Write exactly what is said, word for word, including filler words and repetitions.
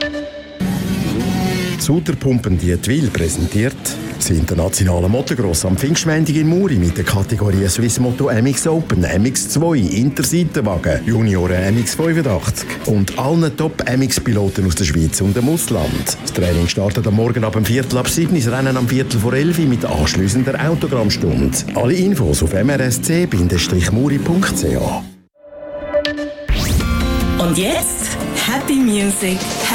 Zuterpumpen Dietwil präsentiert das internationale Motocross am Pfingstmontag in Muri mit der Kategorie Swiss Moto M X Open, M X zwei, Interseitenwagen, Junioren M X fünfundachtzig und allen Top-M X-Piloten aus der Schweiz und dem Ausland. Das Training startet am Morgen ab dem Viertel ab sieben, das Rennen am Viertel vor elf mit anschliessender Autogrammstunde. Alle Infos auf m r s c muri punkt c h. Und jetzt Happy Music.